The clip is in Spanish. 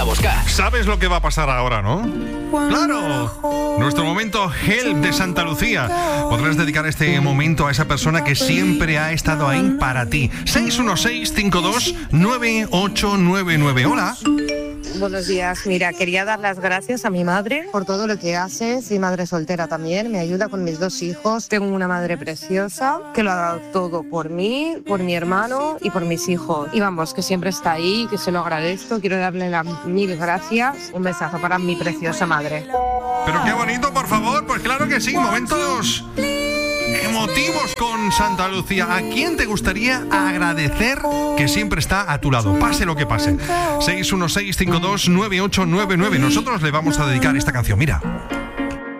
a buscar. ¿Sabes lo que va a pasar ahora, no? ¡Claro! Nuestro momento Help de Santa Lucía. Podrás dedicar este momento a esa persona que siempre ha estado ahí para ti. 616-52-9899. Hola. Buenos días. Mira, quería dar las gracias a mi madre por todo lo que hace. Soy madre soltera también, me ayuda con mis 2 hijos. Tengo una madre preciosa que lo ha dado todo por mí, por mi hermano y por mis hijos. Y vamos, que siempre está ahí, que se lo agradezco. Quiero darle las 1000 gracias. Un besazo para mi preciosa madre. Pero qué bonito, por favor. Pues claro que sí, momentos emotivos con Santa Lucía. ¿A quién te gustaría agradecer que siempre está a tu lado, pase lo que pase? 616-52-9899. Nosotros le vamos a dedicar esta canción, mira.